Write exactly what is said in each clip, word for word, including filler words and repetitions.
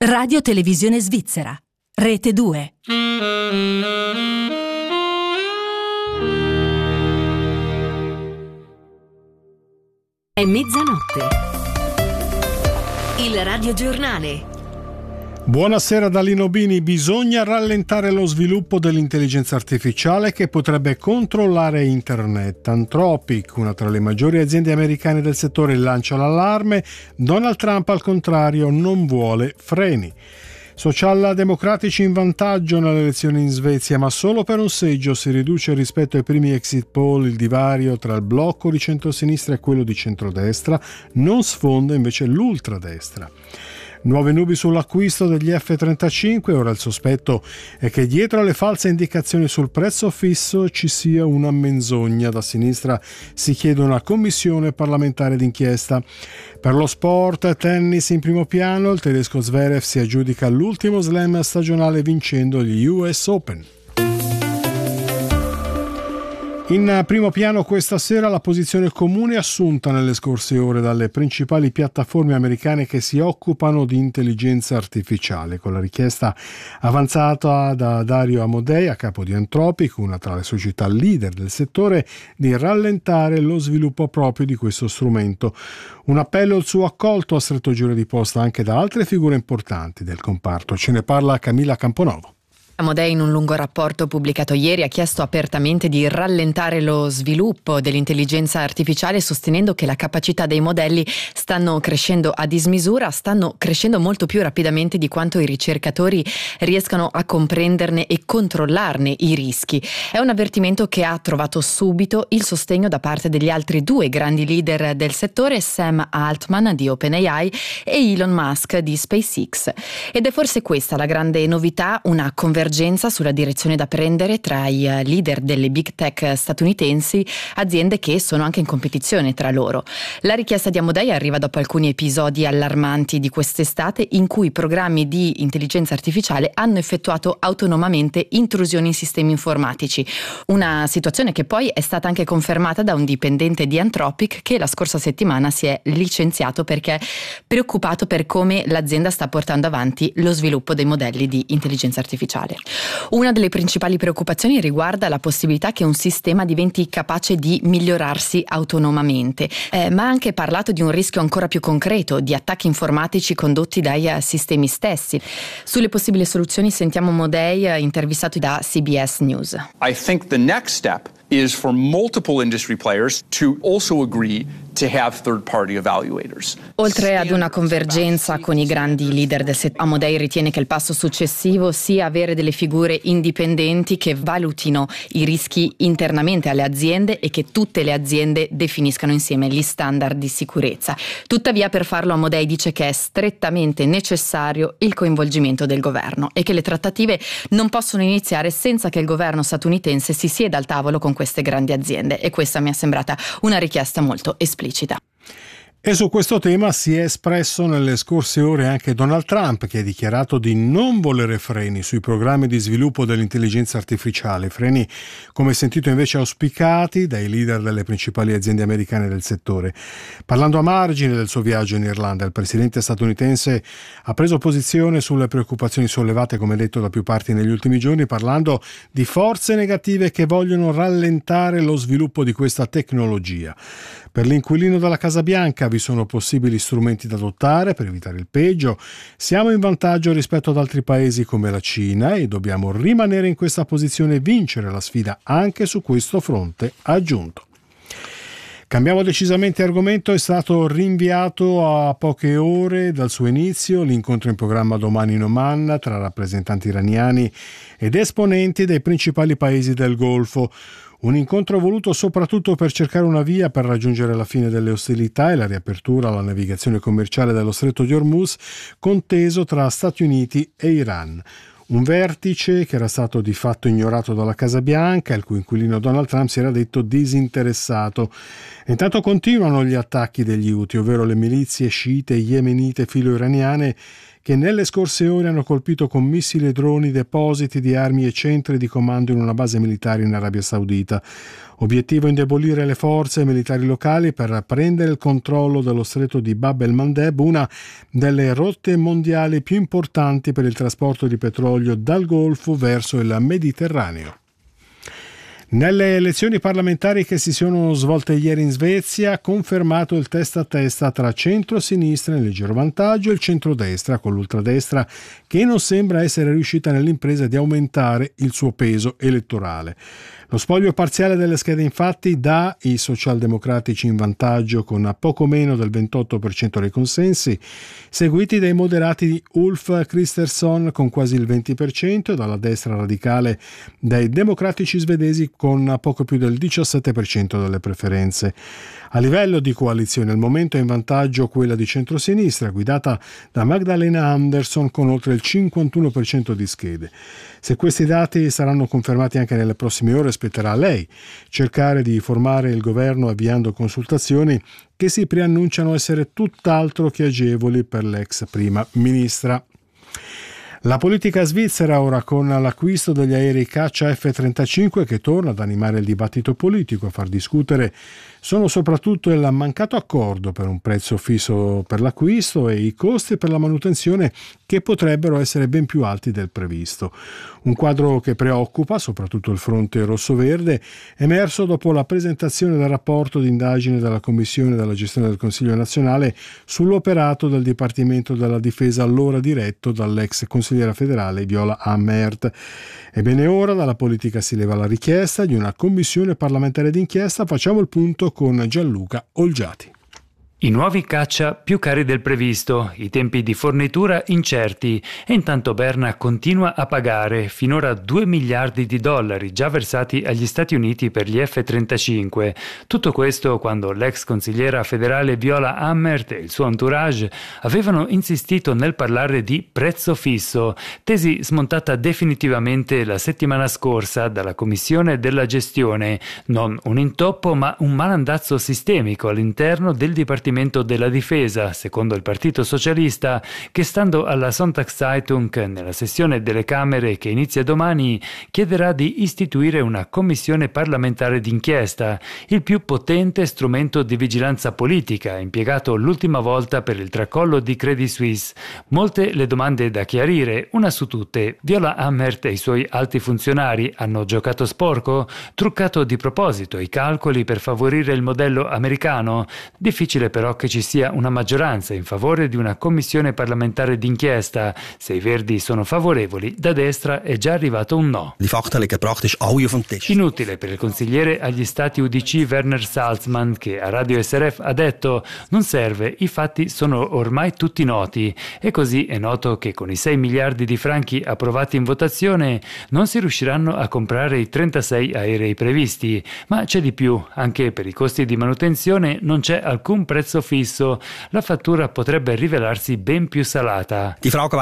Radio Televisione Svizzera, Rete due. È mezzanotte. Il radiogiornale. Buonasera da Lino Bini. Bisogna rallentare lo sviluppo dell'intelligenza artificiale che potrebbe controllare internet. Anthropic, una tra le maggiori aziende americane del settore, lancia l'allarme. Donald Trump, al contrario, non vuole freni. Socialdemocratici in vantaggio nelle elezioni in Svezia, ma solo per un seggio. Si riduce rispetto ai primi exit poll il divario tra il blocco di centrosinistra e quello di centrodestra, non sfonda invece l'ultradestra. Nuove nubi sull'acquisto degli effe trentacinque, ora il sospetto è che dietro alle false indicazioni sul prezzo fisso ci sia una menzogna. Da sinistra si chiede una commissione parlamentare d'inchiesta. Per lo sport, tennis in primo piano, il tedesco Zverev si aggiudica l'ultimo slam stagionale vincendo gli U S Open. In primo piano questa sera la posizione comune assunta nelle scorse ore dalle principali piattaforme americane che si occupano di intelligenza artificiale, con la richiesta avanzata da Dario Amodei, a capo di Anthropic, una tra le società leader del settore, di rallentare lo sviluppo proprio di questo strumento. Un appello il suo accolto a stretto giro di posta anche da altre figure importanti del comparto. Ce ne parla Camilla Camponovo. Amodei, in un lungo rapporto pubblicato ieri, ha chiesto apertamente di rallentare lo sviluppo dell'intelligenza artificiale, sostenendo che la capacità dei modelli stanno crescendo a dismisura, stanno crescendo molto più rapidamente di quanto i ricercatori riescano a comprenderne e controllarne i rischi. È un avvertimento che ha trovato subito il sostegno da parte degli altri due grandi leader del settore, Sam Altman di OpenAI e Elon Musk di SpaceX. Ed è forse questa la grande novità, una convergenza sulla direzione da prendere tra i leader delle big tech statunitensi, aziende che sono anche in competizione tra loro. La richiesta di Amodei arriva dopo alcuni episodi allarmanti di quest'estate in cui programmi di intelligenza artificiale hanno effettuato autonomamente intrusioni in sistemi informatici, una situazione che poi è stata anche confermata da un dipendente di Anthropic che la scorsa settimana si è licenziato perché è preoccupato per come l'azienda sta portando avanti lo sviluppo dei modelli di intelligenza artificiale. Una delle principali preoccupazioni riguarda la possibilità che un sistema diventi capace di migliorarsi autonomamente, eh, ma ha anche parlato di un rischio ancora più concreto di attacchi informatici condotti dai uh, sistemi stessi. Sulle possibili soluzioni sentiamo Amodei uh, intervistato da C B S News. I think the next step is for multiple industry players to also agree to have third-party evaluators. Oltre ad una convergenza con i grandi leader del settore, Amodei ritiene che il passo successivo sia avere delle figure indipendenti che valutino i rischi internamente alle aziende e che tutte le aziende definiscano insieme gli standard di sicurezza. Tuttavia, per farlo Amodei dice che è strettamente necessario il coinvolgimento del governo e che le trattative non possono iniziare senza che il governo statunitense si sieda al tavolo con queste grandi aziende, e questa mi è sembrata una richiesta molto esplicita. E su questo tema si è espresso nelle scorse ore anche Donald Trump, che ha dichiarato di non volere freni sui programmi di sviluppo dell'intelligenza artificiale, freni come sentito invece auspicati dai leader delle principali aziende americane del settore. Parlando a margine del suo viaggio in Irlanda, il presidente statunitense ha preso posizione sulle preoccupazioni sollevate, come detto, da più parti negli ultimi giorni, parlando di forze negative che vogliono rallentare lo sviluppo di questa tecnologia. Per l'inquilino della Casa Bianca vi sono possibili strumenti da adottare per evitare il peggio. Siamo in vantaggio rispetto ad altri paesi come la Cina e dobbiamo rimanere in questa posizione e vincere la sfida anche su questo fronte, ha aggiunto. Cambiamo decisamente argomento. È stato rinviato a poche ore dal suo inizio l'incontro in programma domani in Oman tra rappresentanti iraniani ed esponenti dei principali paesi del Golfo. Un incontro voluto soprattutto per cercare una via per raggiungere la fine delle ostilità e la riapertura alla navigazione commerciale dello Stretto di Hormuz, conteso tra Stati Uniti e Iran. Un vertice che era stato di fatto ignorato dalla Casa Bianca, il cui inquilino Donald Trump si era detto disinteressato. Intanto continuano gli attacchi degli Houthi, ovvero le milizie sciite yemenite filo-iraniane, che nelle scorse ore hanno colpito con missili e droni depositi di armi e centri di comando in una base militare in Arabia Saudita. Obiettivo: indebolire le forze militari locali per prendere il controllo dello stretto di Bab el-Mandeb, una delle rotte mondiali più importanti per il trasporto di petrolio dal Golfo verso il Mediterraneo. Nelle elezioni parlamentari che si sono svolte ieri in Svezia, confermato il testa a testa tra centro-sinistra in leggero vantaggio e il centrodestra, con l'ultradestra che non sembra essere riuscita nell'impresa di aumentare il suo peso elettorale. Lo spoglio parziale delle schede infatti dà i socialdemocratici in vantaggio con poco meno del ventotto per cento dei consensi, seguiti dai moderati di Ulf Kristersson con quasi il venti per cento e dalla destra radicale dai democratici svedesi con poco più del diciassette per cento delle preferenze. A livello di coalizione al momento è in vantaggio quella di centrosinistra guidata da Magdalena Andersson con oltre il cinquantuno per cento di schede. Se questi dati saranno confermati anche nelle prossime ore, spetterà a lei cercare di formare il governo avviando consultazioni che si preannunciano essere tutt'altro che agevoli per l'ex prima ministra. La politica svizzera ora con l'acquisto degli aerei caccia F trentacinque che torna ad animare il dibattito politico. A far discutere sono soprattutto il mancato accordo per un prezzo fisso per l'acquisto e i costi per la manutenzione che potrebbero essere ben più alti del previsto. Un quadro che preoccupa soprattutto il fronte rosso-verde, emerso dopo la presentazione del rapporto di indagine della Commissione della gestione del Consiglio nazionale sull'operato del Dipartimento della Difesa allora diretto dall'ex consigliera federale Viola Amherd. Ebbene ora dalla politica si leva la richiesta di una commissione parlamentare d'inchiesta. Facciamo il punto con Gianluca Olgiati. I nuovi caccia più cari del previsto, i tempi di fornitura incerti e intanto Berna continua a pagare finora due miliardi di dollari già versati agli Stati Uniti per gli F trentacinque. Tutto questo quando l'ex consigliera federale Viola Amherd e il suo entourage avevano insistito nel parlare di prezzo fisso, tesi smontata definitivamente la settimana scorsa dalla Commissione della gestione, non un intoppo ma un malandazzo sistemico all'interno del Dipartimento della Difesa, secondo il Partito Socialista, che stando alla Sonntagszeitung nella sessione delle Camere che inizia domani chiederà di istituire una commissione parlamentare d'inchiesta, il più potente strumento di vigilanza politica impiegato l'ultima volta per il tracollo di Credit Suisse. Molte le domande da chiarire, una su tutte: Viola Amherd e i suoi alti funzionari hanno giocato sporco? Truccato di proposito i calcoli per favorire il modello americano? Difficile però che ci sia una maggioranza in favore di una commissione parlamentare d'inchiesta. Se i Verdi sono favorevoli, da destra è già arrivato un no. Inutile per il consigliere agli Stati U D C Werner Salzman, che a Radio S R F ha detto: non serve, i fatti sono ormai tutti noti. E così è noto che con i sei miliardi di franchi approvati in votazione non si riusciranno a comprare i trentasei aerei previsti. Ma c'è di più, anche per i costi di manutenzione non c'è alcun prezzo fisso, la fattura potrebbe rivelarsi ben più salata.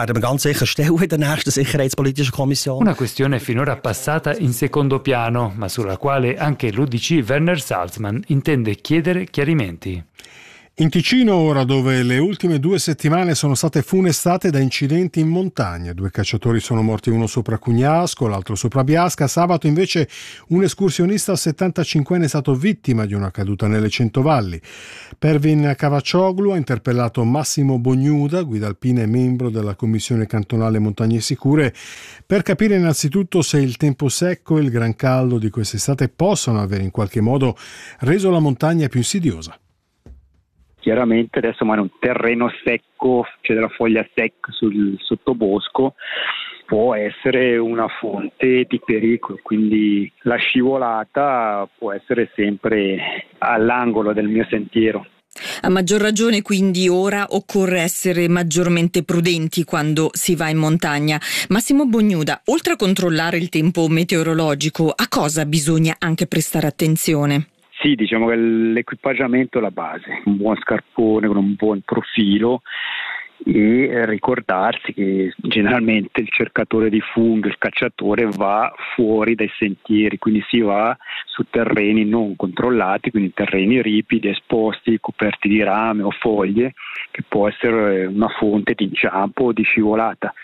Una questione finora passata in secondo piano, ma sulla quale anche l'U D C Werner Salzman intende chiedere chiarimenti. In Ticino ora, dove le ultime due settimane sono state funestate da incidenti in montagna. Due cacciatori sono morti, uno sopra Cugnasco, l'altro sopra Biasca. Sabato invece un escursionista settantacinquenne è stato vittima di una caduta nelle Centovalli. Pervin Cavaccioglu ha interpellato Massimo Bognuda, guida alpina e membro della Commissione Cantonale Montagne Sicure, per capire innanzitutto se il tempo secco e il gran caldo di quest'estate possono avere in qualche modo reso la montagna più insidiosa. Chiaramente adesso ma in un terreno secco, c'è della foglia secca sul sottobosco, può essere una fonte di pericolo, quindi la scivolata può essere sempre all'angolo del mio sentiero. A maggior ragione quindi ora occorre essere maggiormente prudenti quando si va in montagna. Massimo Bognuda, oltre a controllare il tempo meteorologico, a cosa bisogna anche prestare attenzione? Sì, diciamo che l'equipaggiamento è la base, un buon scarpone con un buon profilo e ricordarsi che generalmente il cercatore di funghi, il cacciatore va fuori dai sentieri, quindi si va su terreni non controllati, quindi terreni ripidi, esposti, coperti di rame o foglie, che può essere una fonte di inciampo o di scivolata.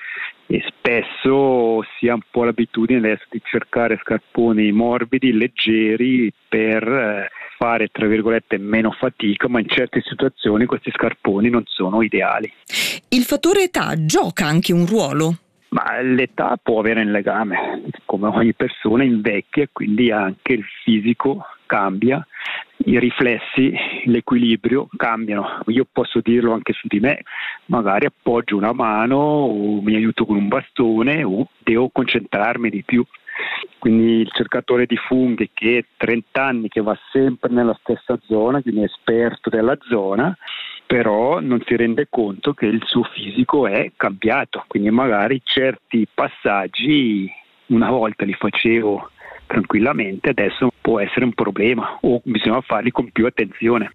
e spesso si ha un po' l'abitudine adesso di cercare scarponi morbidi, leggeri per eh, fare tra virgolette meno fatica, ma in certe situazioni questi scarponi non sono ideali. Il fattore età gioca anche un ruolo? Ma l'età può avere un legame, come ogni persona invecchia, quindi anche il fisico cambia, i riflessi, l'equilibrio cambiano. Io posso dirlo anche su di me, magari appoggio una mano o mi aiuto con un bastone o devo concentrarmi di più. Quindi il cercatore di funghi che ha trenta anni, che va sempre nella stessa zona, quindi è esperto della zona, però non si rende conto che il suo fisico è cambiato, quindi magari certi passaggi una volta li facevo tranquillamente, adesso può essere un problema o bisogna farli con più attenzione.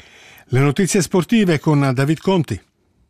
Le notizie sportive con David Conti.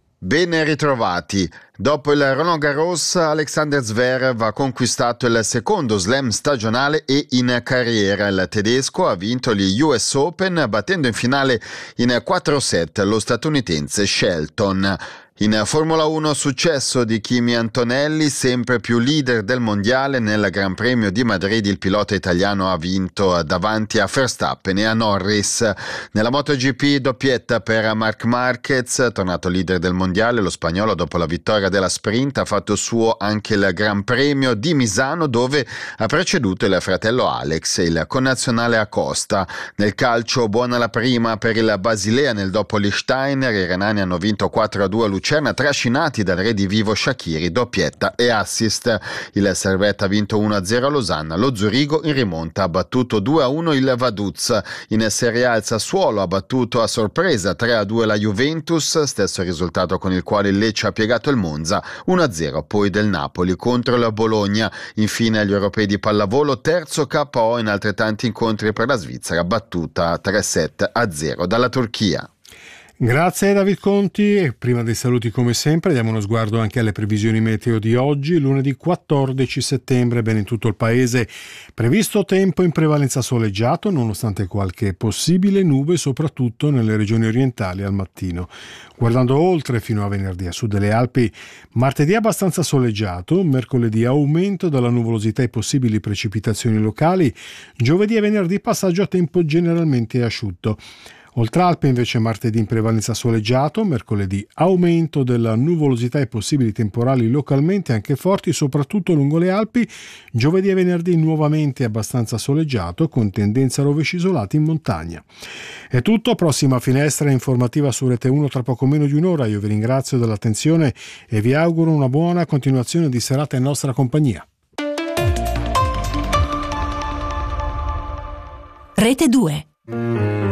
Ben ritrovati. Dopo il Roland Garros, Alexander Zverev ha conquistato il secondo slam stagionale e in carriera. Il tedesco ha vinto gli U S Open battendo in finale in quattro set lo statunitense Shelton. In Formula uno successo di Kimi Antonelli, sempre più leader del mondiale. Nel Gran Premio di Madrid il pilota italiano ha vinto davanti a Verstappen e a Norris. Nella MotoGP doppietta per Marc Marquez, tornato leader del mondiale. Lo spagnolo dopo la vittoria della sprint ha fatto suo anche il Gran Premio di Misano, dove ha preceduto il fratello Alex e il connazionale Acosta. Nel calcio buona la prima per il Basilea nel dopo Liechtenstein. I renani hanno vinto quattro a due a Lucerna, trascinati dal re di Vivo Shaqiri, doppietta e assist. Il Servette ha vinto uno a zero a Losanna. Lo Zurigo in rimonta ha battuto due a uno il Vaduz. In Serie A il Sassuolo ha battuto a sorpresa tre a due la Juventus, stesso risultato con il quale il Lecce ha piegato il Monza, uno a zero poi del Napoli contro la Bologna. Infine agli europei di pallavolo, terzo K O in altrettanti incontri per la Svizzera, battuta tre sette a zero dalla Turchia. Grazie David Conti, e prima dei saluti come sempre diamo uno sguardo anche alle previsioni meteo di oggi, lunedì quattordici settembre. Bene, in tutto il paese previsto tempo in prevalenza soleggiato nonostante qualche possibile nube soprattutto nelle regioni orientali al mattino. Guardando oltre fino a venerdì a sud delle Alpi, martedì abbastanza soleggiato, mercoledì aumento della nuvolosità e possibili precipitazioni locali, giovedì e venerdì passaggio a tempo generalmente asciutto. Oltre Alpe invece martedì in prevalenza soleggiato, mercoledì aumento della nuvolosità e possibili temporali localmente anche forti soprattutto lungo le Alpi, giovedì e venerdì nuovamente abbastanza soleggiato con tendenza a rovesci isolati in montagna. È tutto, prossima finestra informativa su Rete uno tra poco meno di un'ora. Io vi ringrazio dell'attenzione e vi auguro una buona continuazione di serata in nostra compagnia. Rete due.